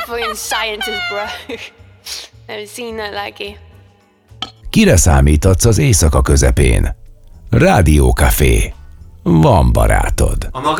a fucking scientist, bro. Never seen that like it. Kire számítatsz az éjszaka közepén? Rádió Café. Van barátod. A